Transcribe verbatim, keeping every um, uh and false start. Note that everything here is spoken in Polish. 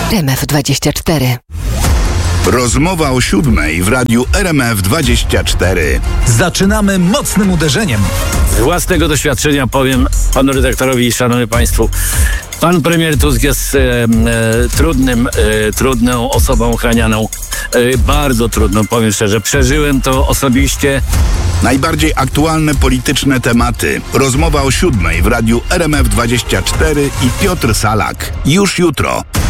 R M F dwadzieścia cztery. Rozmowa o siódmej w radiu R M F dwadzieścia cztery. Zaczynamy mocnym uderzeniem. Z własnego doświadczenia powiem panu redaktorowi i szanowni państwu, pan premier Tusk jest e, e, trudnym, e, trudną osobą ochranianą. E, bardzo trudną, powiem szczerze. Przeżyłem to osobiście. Najbardziej aktualne polityczne tematy. Rozmowa o siódmej w radiu R M F dwadzieścia cztery i Piotr Salak. Już jutro.